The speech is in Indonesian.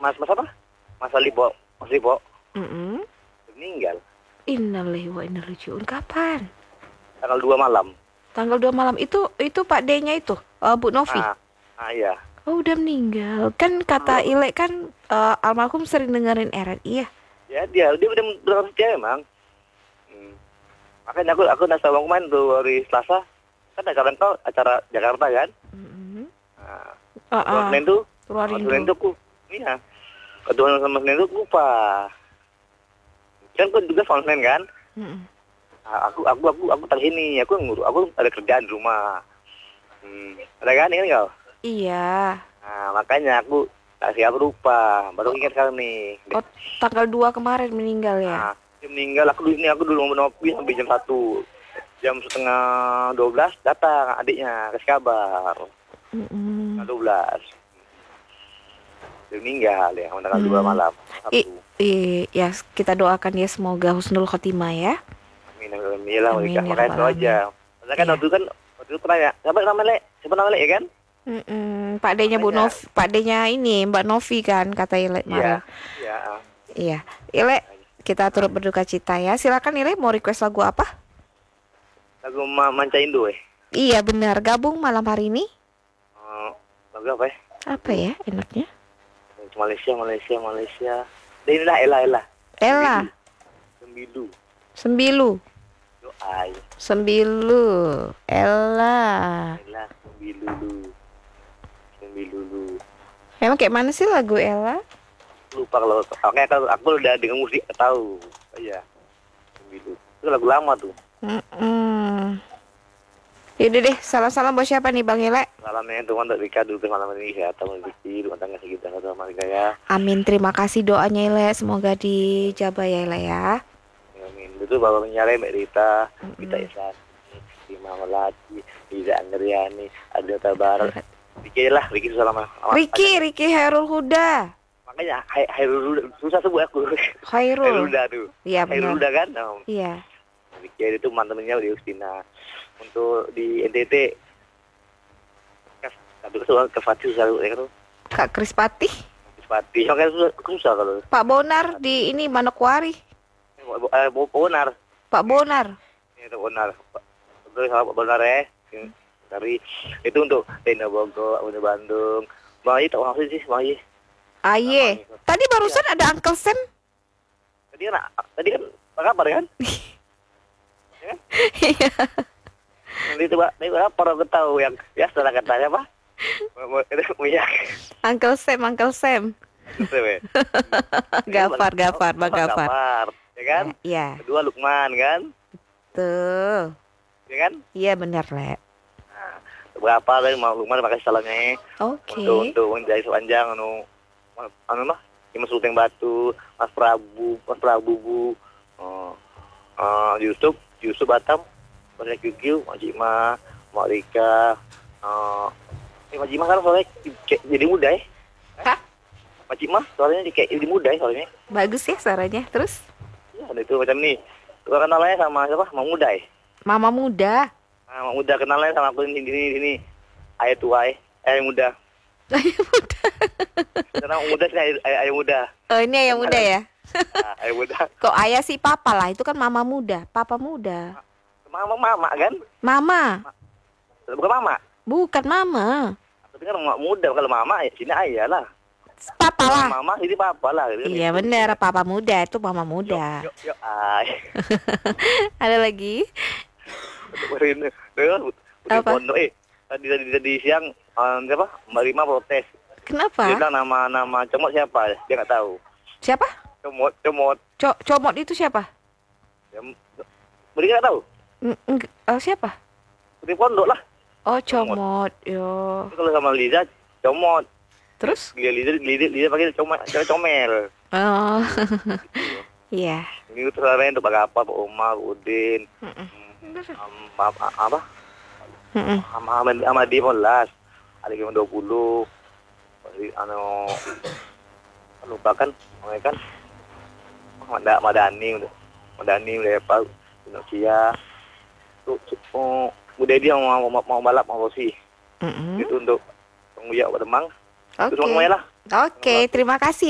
mas apa? Mas Lipo, Mas Lipo Mm-mm. meninggal Innalillahi wa inna ilaihi raji'un. Kapan? tanggal 2 malam. Tanggal 2 malam itu Pak D-nya itu, Bu Novi. Ah, iya. Oh, udah meninggal. Kan kata Loh, Ile kan almarhum sering dengerin RRI ya. ya dia udah benar percaya emang. Hmm. Makanya aku nasa bang kemarin tuh hari Selasa kan acara Jakarta kan. Mm-mm. Nah, kalau Ah, Senin tuh, kalau Senin Purwarindo. tuh aku, iya, kedua sama Senin tuh aku lupa. Kan aku juga soal Senin kan. Mm-mm. Nah, aku tak sini, aku ada kerjaan di rumah. Ada kan ini kau? Iya. Nah, makanya aku kasih aku lupa, baru ingat sekarang nih. Oh, tanggal 2 kemarin meninggal ya. Nah, dia meninggal aku dulu mau ngopi sampai jam 1. Jam setengah 12 datang adiknya kasih kabar. Mm-mm. Setengah 12. Dia meninggal ya, tanggal 2 Hmm. malam. I, Sabtu. ya kita doakan ya semoga husnul khotimah ya. Amin, amin, amin. Iyalah, Amin Monika. ya Makanya rabbal itu aja. alamin. Karena kan Iya. waktu itu pernah ya. Siapa namanya, Lek? Siapa namanya, Lek, ya kan? Mm-mm. Pak D-nya Bu Makanya, Novi, Pak D-nya ini Mbak Novi kan kata Ile iya. kemarin. Iya. Iya. Ile, kita turut Nah, berduka cita ya. Silakan Ile mau request lagu apa? lagu Manca Indo, Iya benar, gabung malam hari ini. Eh, lagu apa ya? Apa ya enaknya? Malaysia, Malaysia, Malaysia. Dan inilah Ella. Sembilu, Ella, Sembilu. Sembilu, Doa. Sembilu, Ella. Ella, Sembilu. Sembilu. Emang kayak mana sih lagu Ella? Lupa kalau oke kalau aku udah dengar musik tahu. Oh, iya. Sembilu. Itu lagu lama tuh. Mm-mm. Yaudah deh, salam-salam buat siapa nih Bang Ile? Salamnya untuk Anda Rika dulu ke malam ini kesehatan rezeki rumah tangga sekitar sama Rika ya. Amin, terima kasih doanya Ile. Semoga dijabah ya Ile ya. Amin. Itu Bapak Menyare Mbak Rita, kita Mm-mm. Isan, Imam Melati, Iza Andriani, ada Tabarat. Riki lah, Riki susah lama. Ricky Hairul Huda. Makanya Hairul susah sebut aku. Khairul. Hairul tuh. Iya Hairul benar. kan. Iya. Riki itu mantannya di Ustina. Untuk di NTT tapi ke Fatih susah ya kan. Kak Krispati. Fatih, makanya susah kalau. Pak Bonar di ini Manokwari. Bonar. Pak Bonar. Itu Bonar. Terus sama Bonar ya. Dari itu untuk Dina Bogor, Abang Bandung. Bang Ayi tahu apa sih Bang Ayi? Aye. Tadi barusan Iya. ada Uncle Sam. Tadi kan apa kabar kan? Ya kan? Nanti coba, ini apa orang tahu yang ya setelah katanya apa? Minyak. Uncle Sam. Itu ya. Gafar, Bang Gafar. Gafar, ya kan? Iya, Kedua Lukman kan? tuh. Ya kan? Iya benar, Le. Nah, berapa tadi mau Lukman pakai salamnya Oke. untuk menjadi sepanjang mah Mas Luteng Batu, Mas Prabu Bu, Yusuf Batam, Mas Kyukyu, Mak Jima, Mak Rika, Mak Jima kan soalnya kayak jadi muda ya. Hah? Mak Jima soalnya kayak jadi muda ya soalnya. Bagus ya suaranya. Terus Ya, ada itu macam nih. Gua kenalnya sama siapa? Mak Muda ya. Mama muda. Nah, Mak Muda kenalnya sama aku ini. Ayah tua ya. Ayah muda. Ayah muda. Karena Mak Muda sih ayah muda. Oh, ini ayah muda ya. Nah, ayah muda. Kok ayah sih papa lah, itu kan mama muda, papa muda. Mama kan? Mama, Bukan mama. bukan mama. Tapi kan mak muda kalau mama ya sini ayah lah. Papa Kalau lah. mama ini papa lah. Gitu kan Iya itu. bener, papa muda itu mama muda. Yuk, ay. Ada lagi? Ini, udah Apa? pondok. Tadi siang siapa? Mbak Rima protes. Kenapa? Dia bilang nama comot siapa? Dia nggak tahu. Siapa? Comot. Comot itu siapa? Ya, mereka nggak tahu. Siapa? Di pondok lah. Oh, comot. Yo. Tapi kalau sama Liza comot. Terus? Liza pakai comel. Oh, iya. Ini terus untuk Pak Apa, Pak Umar, Pak Udin, Mm-mm. apa? Mm-mm. Sama dia 15. Ada yang 20. Lupa kan, kan? Madani udah apa? Nokia. Udah dia mau balap mau sih. Mm-mm. Itu untuk penguyak Demang. Itu Oke. semuanya lah. Oke, terima kasih.